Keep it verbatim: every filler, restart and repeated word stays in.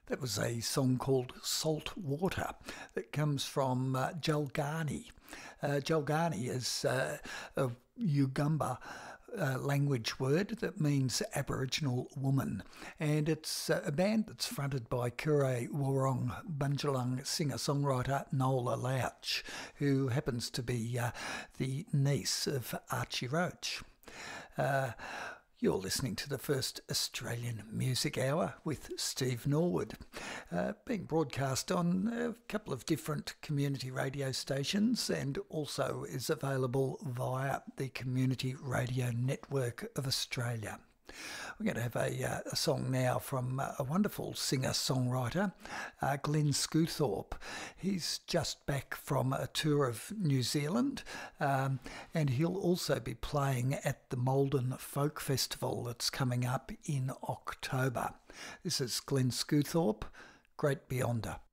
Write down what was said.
That was a song called Salt Water that comes from uh, Jalgani. Uh, Jalgani is uh, a Ugamba uh, language word that means Aboriginal woman, and it's uh, a band that's fronted by Kure Warong Bunjalung singer-songwriter Nola Louch, who happens to be uh, the niece of Archie Roach. Uh, You're listening to the first Australian Music Hour with Steve Norwood, uh, being broadcast on a couple of different community radio stations and also is available via the Community Radio Network of Australia. We're going to have a, uh, a song now from uh, a wonderful singer-songwriter, uh, Glenn Scewthorpe. He's just back from a tour of New Zealand, um, and he'll also be playing at the Malden Folk Festival that's coming up in October. This is Glenn Scewthorpe, Great Beyonder.